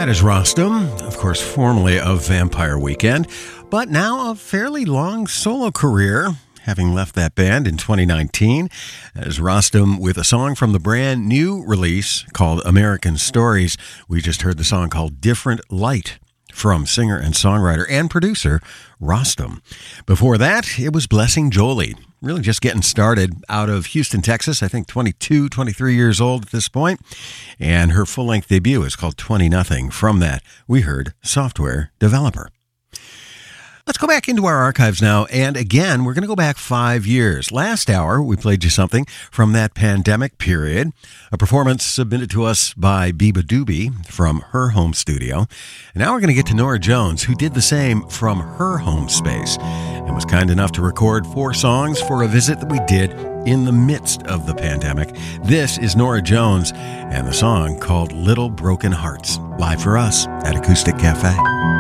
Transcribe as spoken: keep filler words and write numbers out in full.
That is Rostam, of course, formerly of Vampire Weekend, but now a fairly long solo career, having left that band in twenty nineteen. That is Rostam with a song from the brand new release called American Stories. We just heard the song called Different Light from singer and songwriter and producer Rostam. Before that, it was Blessing Jolie. Really just getting started out of Houston, Texas. I think twenty-two, twenty-three years old at this point. And her full-length debut is called twenty nothing. From that, we heard Software Developer. Let's go back into our archives now, and again, we're going to go back five years. Last hour, we played you something from that pandemic period, a performance submitted to us by Biba Doobie from her home studio. And now we're going to get to Norah Jones, who did the same from her home space and was kind enough to record four songs for a visit that we did in the midst of the pandemic. This is Norah Jones and the song called Little Broken Hearts, live for us at Acoustic Cafe.